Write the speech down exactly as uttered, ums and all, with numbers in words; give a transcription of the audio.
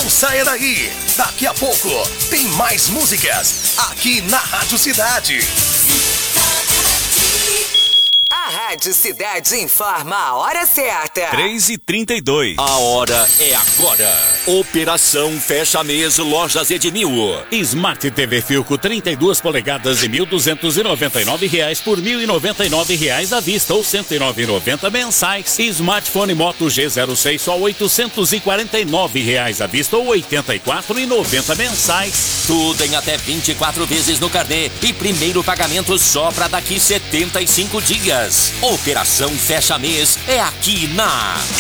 Não saia daí. Daqui a pouco tem mais músicas aqui na Rádio Cidade. A Rádio Cidade informa a hora certa. três e trinta e dois. A hora é agora. Operação Fecha Mês Lojas Edmil. Smart T V Filco trinta e duas polegadas de mil duzentos e noventa e nove reais por mil e noventa e nove reais à vista ou cento e nove reais e noventa centavos mensais. Smartphone Moto G zero seis só oitocentos e quarenta e nove reais à vista ou oitenta e quatro reais e noventa centavos mensais. Tudo em até vinte e quatro vezes no carnê e primeiro pagamento só para daqui setenta e cinco dias. Operação Fecha Mês é aqui na